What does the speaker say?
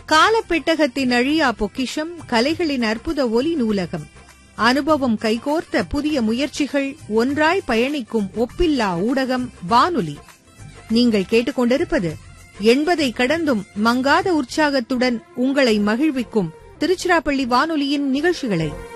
காலப்பெட்டகத்தின் அழியா பொக்கிஷம், கலைகளின் அற்புத ஒலி நூலகம், அனுபவம் கைகோர்த்த புதிய முயற்சிகள், ஒன்றாய் பயணிக்கும் ஒப்பில்லா ஊடகம் வானொலி. நீங்கள் கேட்டுக்கொண்டிருப்பது 80 கடந்தும் மங்காத உற்சாகத்துடன் உங்களை மகிழ்விக்கும் திருச்சிராப்பள்ளி வானொலியின் நிகழ்ச்சிகளை.